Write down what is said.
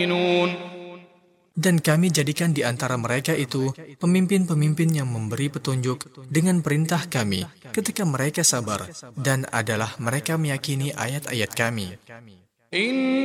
Dan kami jadikan di antara mereka itu pemimpin-pemimpin yang memberi petunjuk dengan perintah kami ketika mereka sabar, dan adalah mereka meyakini ayat-ayat kami.